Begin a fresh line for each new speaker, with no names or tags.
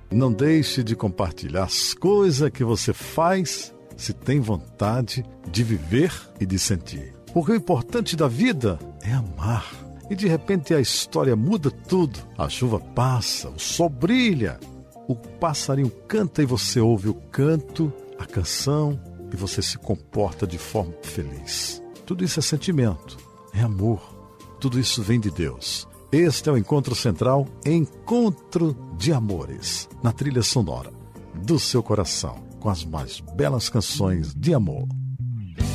Não deixe de compartilhar as coisas que você faz se tem vontade de viver e de sentir. Porque o importante da vida é amar. E de repente a história muda tudo. A chuva passa, o sol brilha, o passarinho canta e você ouve o canto, a canção e você se comporta de forma feliz. Tudo isso é sentimento, é amor. Tudo isso vem de Deus. Este é o Encontro Central, Encontro de Amores, na trilha sonora do seu coração, com as mais belas canções de amor.